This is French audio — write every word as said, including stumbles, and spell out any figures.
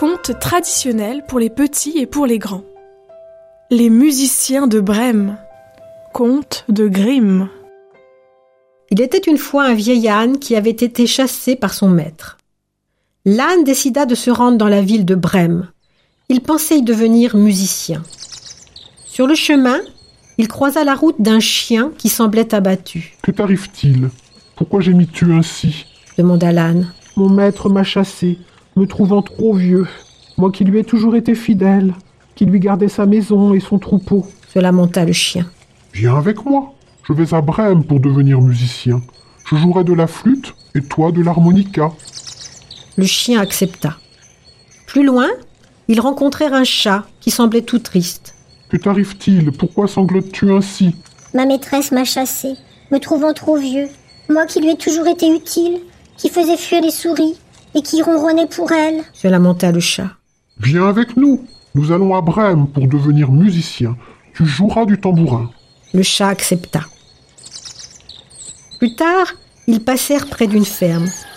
conte traditionnel pour les petits et pour les grands. Les musiciens de Brême. Conte de Grimm. Il était une fois un vieil âne qui avait été chassé par son maître. L'âne décida de se rendre dans la ville de Brême. Il pensait y devenir musicien. Sur le chemin, il croisa la route d'un chien qui semblait abattu. « Que t'arrive-t-il ? Pourquoi gémis-tu ainsi ?» demanda l'âne. « Mon maître m'a chassé, me trouvant trop vieux. Moi qui lui ai toujours été fidèle, qui lui gardais sa maison et son troupeau. » se lamenta le chien. « Viens avec moi, je vais à Brême pour devenir musicien. Je jouerai de la flûte et toi de l'harmonica. » Le chien accepta. Plus loin, ils rencontrèrent un chat qui semblait tout triste. « Que t'arrive-t-il ? Pourquoi sanglotes-tu ainsi ?»« Ma maîtresse m'a chassé, me trouvant trop vieux. Moi qui lui ai toujours été utile, qui faisait fuir les souris et qui ronronnait pour elle. » se lamenta le chat. « Viens avec nous, nous allons à Brême pour devenir musicien. Tu joueras du tambourin. » Le chat accepta. Plus tard, ils passèrent près d'une ferme.